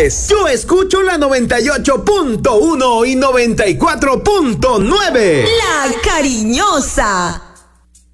tardes. Yo escucho la 98.1 y 94.9. La Cariñosa.